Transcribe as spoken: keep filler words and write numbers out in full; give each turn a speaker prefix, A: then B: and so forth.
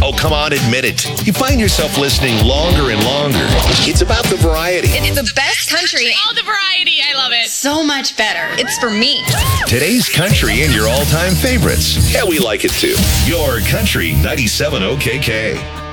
A: Oh, come on, admit it. You find yourself listening longer and longer. It's about the variety.
B: It's the best country.
C: All the variety. I love it.
B: So much better. It's for me.
A: Today's country and your all-time favorites. Yeah, we like it too. Your Country ninety-seven O K K.